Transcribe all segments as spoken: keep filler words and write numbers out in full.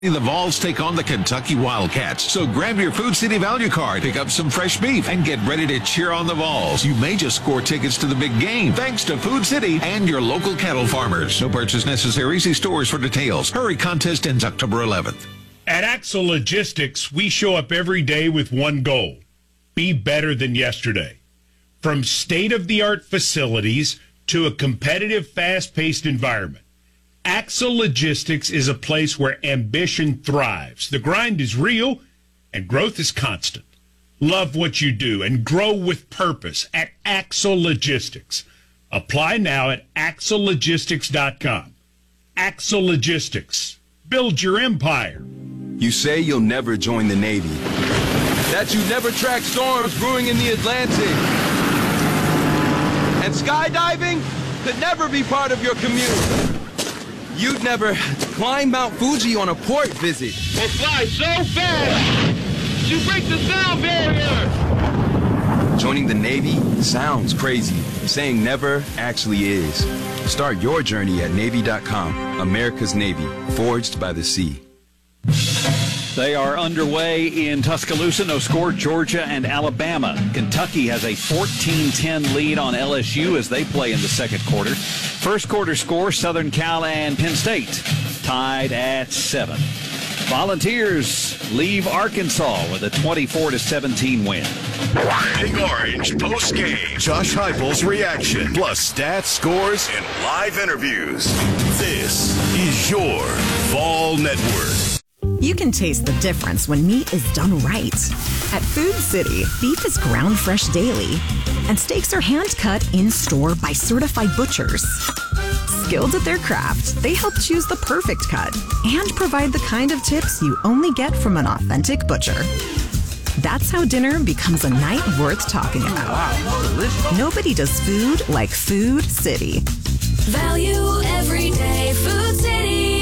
The Vols take on the Kentucky Wildcats. So grab your Food City value card, pick up some fresh beef, and get ready to cheer on the Vols. You may just score tickets to the big game thanks to Food City and your local cattle farmers. No purchase necessary. See stores for details. Hurry, contest ends October eleventh. At Axle Logistics, we show up every day with one goal: be better than yesterday. From state-of-the-art facilities to a competitive, fast-paced environment, Axle Logistics is a place where ambition thrives. The grind is real and growth is constant. Love what you do and grow with purpose at Axle Logistics. Apply now at axle logistics dot com. Axle Logistics. Build your empire. You say you'll never join the Navy, that you never track storms brewing in the Atlantic, and skydiving could never be part of your commute. You'd never climb Mount Fuji on a port visit. Or fly so fast, you break the sound barrier. Joining the Navy sounds crazy. Saying never actually is. Start your journey at Navy dot com. America's Navy, forged by the sea. They are underway in Tuscaloosa. No score, Georgia and Alabama. Kentucky has a fourteen ten lead on L S U as they play in the second quarter. First quarter score, Southern Cal and Penn State tied at seven. Volunteers leave Arkansas with a twenty-four to seventeen win. Big Orange post game. Josh Heupel's reaction, plus stats, scores, and live interviews. This is your Vol Network. You can taste the difference when meat is done right. At Food City, beef is ground fresh daily, and steaks are hand-cut in-store by certified butchers. Skilled at their craft, they help choose the perfect cut and provide the kind of tips you only get from an authentic butcher. That's how dinner becomes a night worth talking about. Wow, nobody does food like Food City. Value every day, Food City.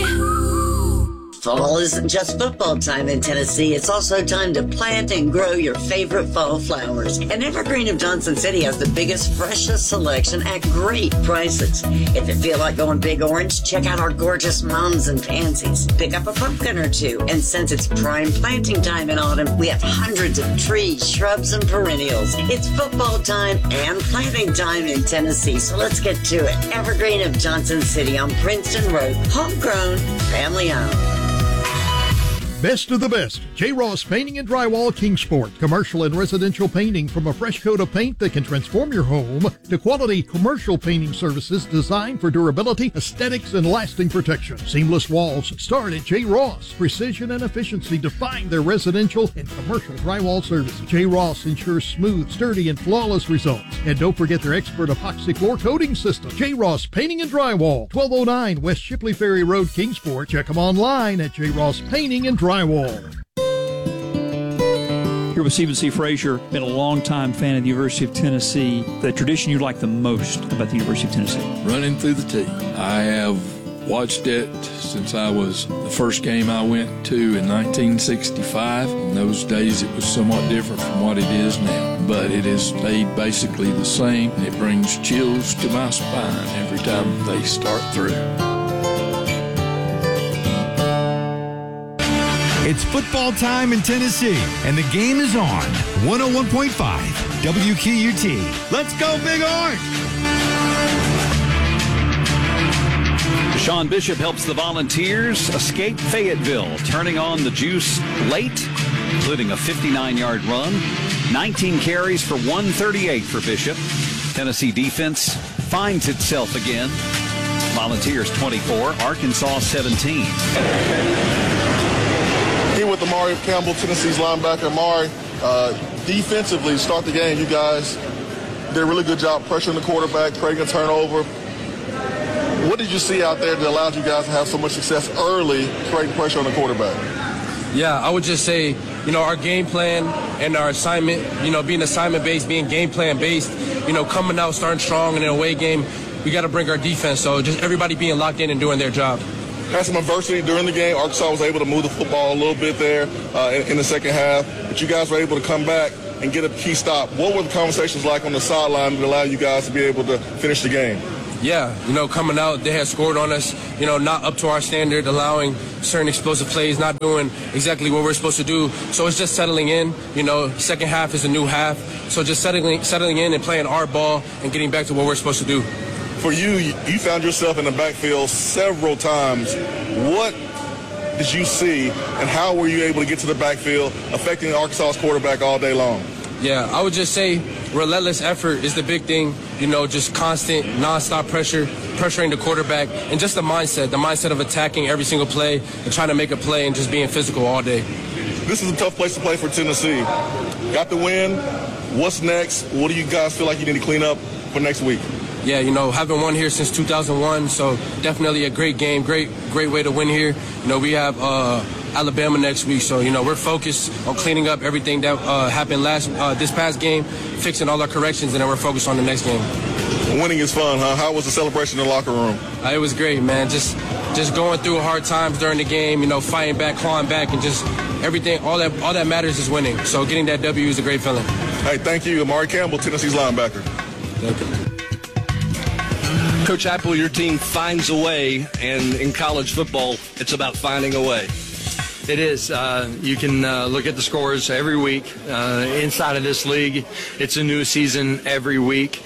Fall isn't just football time in Tennessee. It's also time to plant and grow your favorite fall flowers. And Evergreen of Johnson City has the biggest, freshest selection at great prices. If you feel like going Big Orange, check out our gorgeous mums and pansies. Pick up a pumpkin or two. And since it's prime planting time in autumn, we have hundreds of trees, shrubs, and perennials. It's football time and planting time in Tennessee. So let's get to it. Evergreen of Johnson City on Princeton Road. Homegrown, family owned. Best of the best. J. Ross Painting and Drywall, Kingsport. Commercial and residential painting, from a fresh coat of paint that can transform your home to quality commercial painting services designed for durability, aesthetics, and lasting protection. Seamless walls start at J. Ross. Precision and efficiency define their residential and commercial drywall services. J. Ross ensures smooth, sturdy, and flawless results. And don't forget their expert epoxy floor coating system. J. Ross Painting and Drywall, twelve oh nine West Shipley Ferry Road, Kingsport. Check them online at J. Ross Painting and Drywall. Drywall. Here with Stephen C. Frazier, been a long-time fan of the University of Tennessee. The tradition you like the most about the University of Tennessee? Running through the T. I have watched it since I was the first game I went to in nineteen sixty-five. In those days, it was somewhat different from what it is now, but it has stayed basically the same. It brings chills to my spine every time they start through. It's football time in Tennessee, and the game is on. one oh one point five W Q U T. Let's go, Big Orange! Sean Bishop helps the Volunteers escape Fayetteville, turning on the juice late, including a fifty-nine-yard run. nineteen carries for one thirty-eight for Bishop. Tennessee defense finds itself again. Volunteers twenty-four, Arkansas seventeen. Here with Amari Campbell, Tennessee's linebacker. Amari, uh, defensively, start the game, you guys did a really good job pressuring the quarterback, creating a turnover. What did you see out there that allowed you guys to have so much success early, creating pressure on the quarterback? Yeah, I would just say, you know, our game plan and our assignment, you know, being assignment-based, being game plan-based, you know, coming out, starting strong in an away game, we got to bring our defense. So just everybody being locked in and doing their job. Had some adversity during the game. Arkansas was able to move the football a little bit there uh, in, in the second half, but you guys were able to come back and get a key stop. What were the conversations like on the sideline that allowed you guys to be able to finish the game? Yeah, you know, coming out, they had scored on us, you know, not up to our standard, allowing certain explosive plays, not doing exactly what we're supposed to do. So it's just settling in. You know, second half is a new half. So just settling settling in and playing our ball and getting back to what we're supposed to do. For you, you found yourself in the backfield several times. What did you see, and how were you able to get to the backfield, affecting Arkansas's quarterback all day long? Yeah, I would just say relentless effort is the big thing. You know, just constant, nonstop pressure, pressuring the quarterback, and just the mindset, the mindset of attacking every single play and trying to make a play and just being physical all day. This is a tough place to play for Tennessee. Got the win. What's next? What do you guys feel like you need to clean up for next week? Yeah, you know, haven't won here since two thousand one, so definitely a great game, great, great way to win here. You know, we have uh, Alabama next week, so you know we're focused on cleaning up everything that uh, happened last uh, this past game, fixing all our corrections, and then we're focused on the next game. Winning is fun, huh? How was the celebration in the locker room? Uh, it was great, man. Just, just going through hard times during the game, you know, fighting back, clawing back, and just everything. All that, all that matters is winning. So getting that W is a great feeling. Hey, thank you, Amari Campbell, Tennessee's linebacker. Thank you. Coach Heupel, your team finds a way, and in college football, it's about finding a way. It is. Uh, you can uh, look at the scores every week. Uh, inside of this league, it's a new season every week.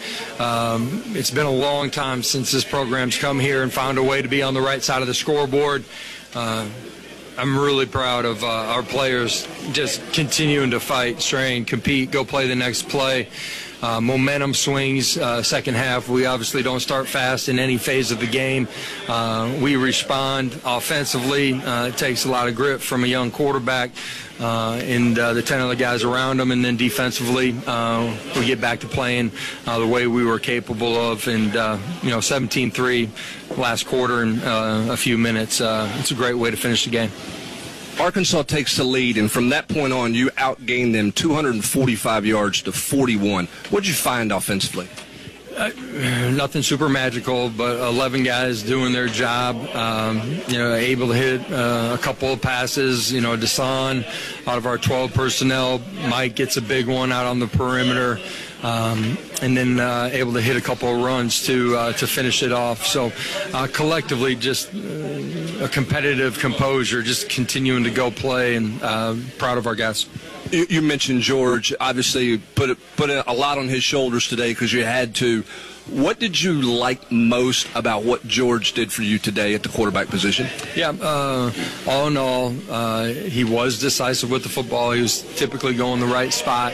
Um, it's been a long time since this program's come here and found a way to be on the right side of the scoreboard. Uh, I'm really proud of uh, our players just continuing to fight, strain, compete, go play the next play. Uh, momentum swings, uh, second half. We obviously don't start fast in any phase of the game. Uh, we respond offensively. Uh, it takes a lot of grit from a young quarterback uh, and uh, the ten other guys around him. And then defensively, uh, we get back to playing uh, the way we were capable of. And, uh, you know, seventeen three last quarter in uh, a few minutes. Uh, it's a great way to finish the game. Arkansas takes the lead, and from that point on, you outgained them two hundred forty-five yards to forty-one. What did you find offensively? Uh, nothing super magical, but eleven guys doing their job. Um, you know, able to hit uh, a couple of passes. You know, Desan out of our twelve personnel. Mike gets a big one out on the perimeter. Um, and then uh, able to hit a couple of runs to uh, to finish it off. So uh, collectively, just uh, a competitive composure, just continuing to go play, and uh, proud of our guys. You, you mentioned George. Obviously, you put it, put a lot on his shoulders today because you had to. What did you like most about what George did for you today at the quarterback position? Yeah, uh, all in all, uh, he was decisive with the football. He was typically going the right spot.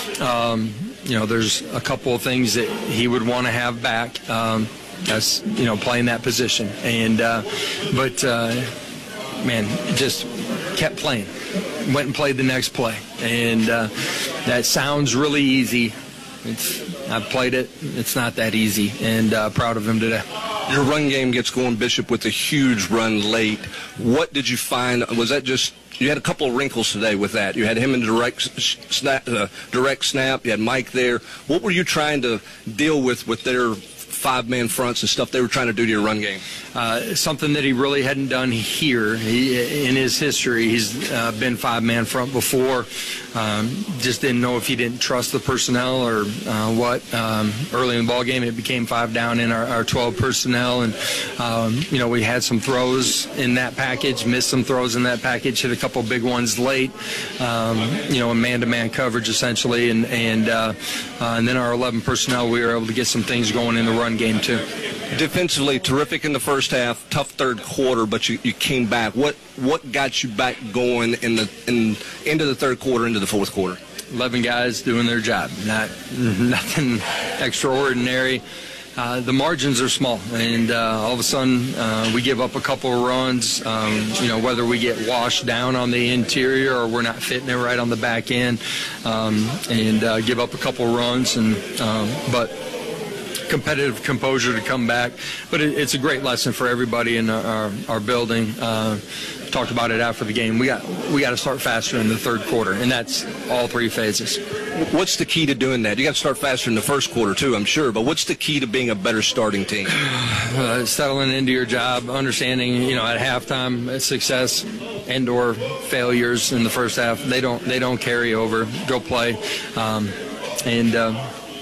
Um, You know, there's a couple of things that he would want to have back. Um, that's, you know, playing that position. And, uh, but, uh, man, just kept playing. Went and played the next play. And uh, that sounds really easy. It's, I've played it. It's not that easy. And uh, proud of him today. Your run game gets going, Bishop, with a huge run late. What did you find? Was that just you had a couple of wrinkles today with that? You had him in direct snap, uh, direct snap. You had Mike there. What were you trying to deal with with their five-man fronts and stuff they were trying to do to your run game? Uh, something that he really hadn't done here. He, in his history, he's uh, been five-man front before. Um, just didn't know if he didn't trust the personnel or uh, what. Um, early in the ball game, it became five down in our, our twelve personnel, and um, you know we had some throws in that package, missed some throws in that package, hit a couple big ones late. Um, you know, in man-to-man coverage essentially, and and uh, uh, and then our eleven personnel, we were able to get some things going in the run game too. Defensively, terrific in the first half, tough third quarter, but you, you came back. What what got you back going in the in into the third quarter, into the fourth quarter? eleven guys doing their job, not nothing extraordinary. Uh, the margins are small, and uh, all of a sudden uh, we give up a couple of runs. Um, you know, whether we get washed down on the interior or we're not fitting it right on the back end, um, and uh, give up a couple of runs, and um, but. competitive composure to come back, but it, it's a great lesson for everybody in our, our building. Uh, talked about it after the game. We got we got to start faster in the third quarter, and that's all three phases. What's the key to doing that? You got to start faster in the first quarter too, I'm sure. But what's the key to being a better starting team? Uh, settling into your job, understanding, you know, at halftime success and or failures in the first half, they don't they don't carry over. Go play, um, and. Uh,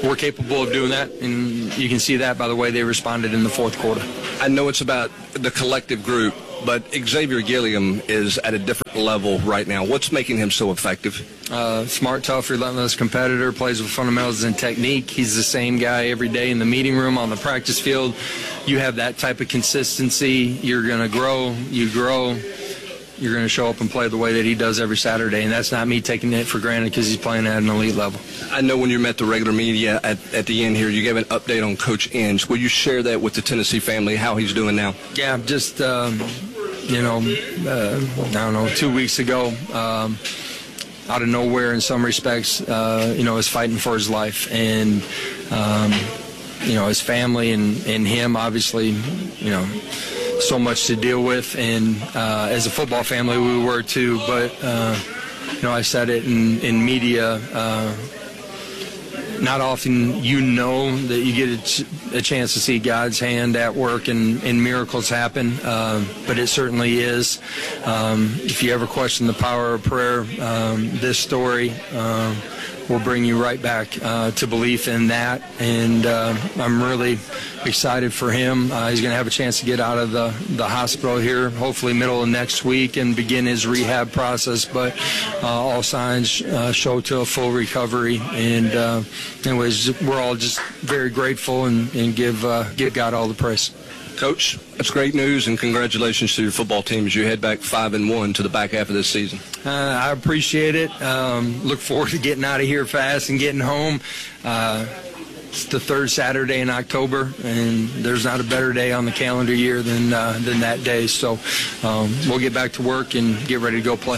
we're capable of doing that, and you can see that by the way they responded in the fourth quarter. I know it's about the collective group, but Xavier Gilliam is at a different level right now. What's making him so effective? Uh, smart, tough, relentless competitor, plays with fundamentals and technique. He's the same guy every day in the meeting room, on the practice field. You have that type of consistency, you're going to grow, you grow, you're going to show up and play the way that he does every Saturday, and that's not me taking it for granted because he's playing at an elite level. I know when you met the regular media at, at the end here, you gave an update on Coach Inge. Will you share that with the Tennessee family, how he's doing now? Yeah, just, um, you know, uh, I don't know, two weeks ago, um, out of nowhere in some respects, uh, you know, is fighting for his life. And, um, you know, his family and, and him, obviously, you know, so much to deal with. And uh, as a football family, we were too. But, uh, you know, I said it in, in media, uh, not often you know that you get a, ch- a chance to see God's hand at work and, and miracles happen, uh, but it certainly is. Um, if you ever question the power of prayer, um, this story uh, will bring you right back uh, to belief in that, and uh, I'm really excited for him. Uh, he's going to have a chance to get out of the, the hospital here, hopefully middle of next week, and begin his rehab process, but uh, all signs uh, show to a full recovery. And uh, anyways, we're all just very grateful and, and give uh, give God all the praise. Coach, that's great news, and congratulations to your football team as you head back five and one to the back half of this season. Uh, I appreciate it. Um, look forward to getting out of here fast and getting home. Uh, It's the third Saturday in October, and there's not a better day on the calendar year than uh, than that day. So um, we'll get back to work and get ready to go play.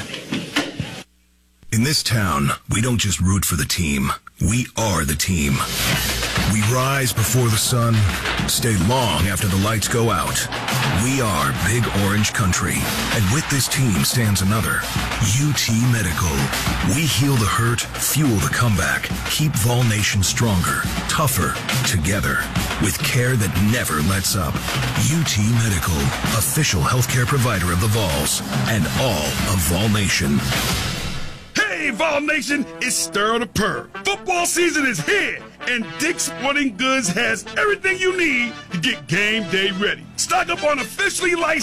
In this town, we don't just root for the team. We are the team. We rise before the sun, stay long after the lights go out. We are Big Orange Country, and with this team stands another, U T Medical. We heal the hurt, fuel the comeback, keep Vol Nation stronger, tougher, together, with care that never lets up. U T Medical, official healthcare provider of the Vols, and all of Vol Nation. Hey, Vol Nation, it's Stir the Purr. Football season is here, and Dick's Sporting Goods has everything you need to get game day ready. Stock up on officially licensed